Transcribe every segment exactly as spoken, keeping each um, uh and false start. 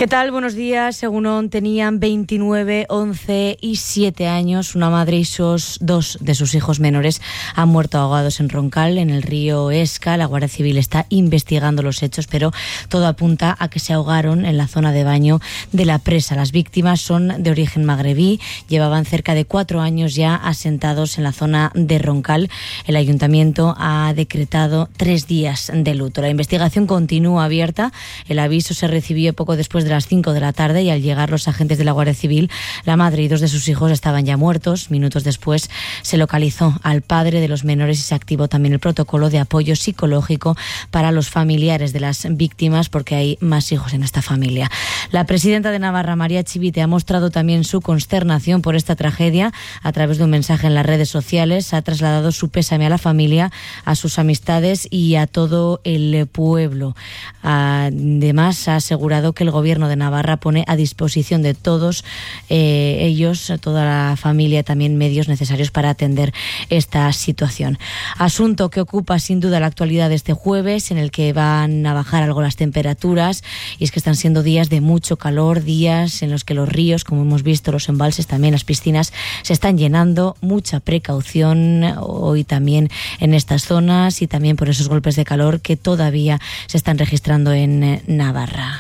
¿Qué tal? Buenos días. Según tenían veintinueve, once y siete años. Una madre y sus dos de sus hijos menores han muerto ahogados en Roncal, en el río Esca. La Guardia Civil está investigando los hechos, pero todo apunta a que se ahogaron en la zona de baño de la presa. Las víctimas son de origen magrebí, llevaban cerca de cuatro años ya asentados en la zona de Roncal. El ayuntamiento ha decretado tres días de luto. La investigación continúa abierta. El aviso se recibió poco después de las cinco de la tarde y al llegar los agentes de la Guardia Civil, la madre y dos de sus hijos estaban ya muertos. Minutos después se localizó al padre de los menores y se activó también el protocolo de apoyo psicológico para los familiares de las víctimas, porque hay más hijos en esta familia. La presidenta de Navarra, María Chivite, ha mostrado también su consternación por esta tragedia. A través de un mensaje en las redes sociales ha trasladado su pésame a la familia, a sus amistades y a todo el pueblo. Además, ha asegurado que el gobierno de Navarra pone a disposición de todos eh, ellos, toda la familia, también medios necesarios para atender esta situación. Asunto que ocupa sin duda la actualidad de este jueves, en el que van a bajar algo las temperaturas, y es que están siendo días de mucho calor, días en los que los ríos, como hemos visto, los embalses, también las piscinas, se están llenando. Mucha precaución hoy también en estas zonas y también por esos golpes de calor que todavía se están registrando en Navarra.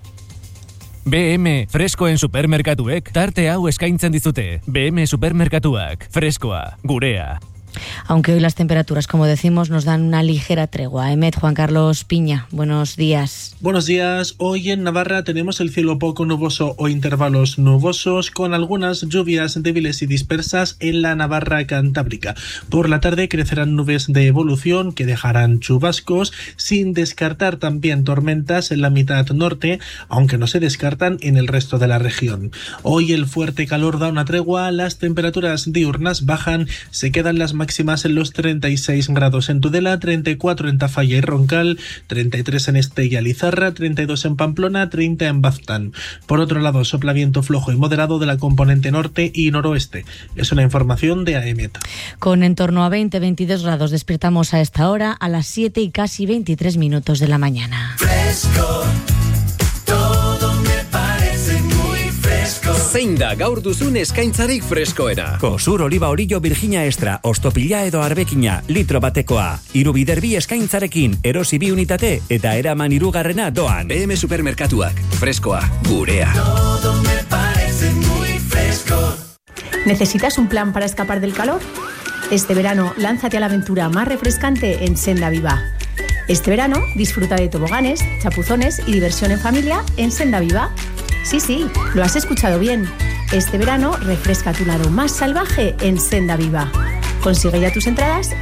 B M freskoen supermerkatuek tarte hau eskaintzen dizute. B M supermerkatuak, freskoa, gurea. Aunque hoy las temperaturas, como decimos, nos dan una ligera tregua. Emet, Juan Carlos Piña, buenos días. Buenos días. Hoy en Navarra tenemos el cielo poco nuboso o intervalos nubosos, con algunas lluvias débiles y dispersas en la Navarra cantábrica. Por la tarde crecerán nubes de evolución que dejarán chubascos, sin descartar también tormentas en la mitad norte, aunque no se descartan en el resto de la región. Hoy el fuerte calor da una tregua, las temperaturas diurnas bajan, se quedan las máximas en los treinta y seis grados en Tudela, treinta y cuatro en Tafalla y Roncal, treinta y tres en Estella y Lizarra, treinta y dos en Pamplona, treinta en Baztán. Por otro lado, sopla viento flojo y moderado de la componente norte y noroeste. Es una información de A E M E T. Con en torno a veinte a veintidós grados despiertamos a esta hora, a las siete y casi veintitrés minutos de la mañana. Fresco, todo me parece muy fresco. Zein da gaur duzun eskaintzarik freskoena? Kosur oliba orillo Virginia Extra, ostopila edo arbekina, litro batekoa. Hiru bider bi eskaintzarekin, erosi bi unitate eta eraman hirugarrena doan. B M supermerkatuak, freskoa, gurea. Todo me parece muy fresco. ¿Necesitas un plan para escapar del calor? Este verano, lánzate a la aventura más refrescante en Senda Viva. Este verano, disfruta de toboganes, chapuzones y diversión en familia en Senda Viva. Sí, sí, lo has escuchado bien. Este verano, refresca tu lado más salvaje en Senda Viva. Consigue ya tus entradas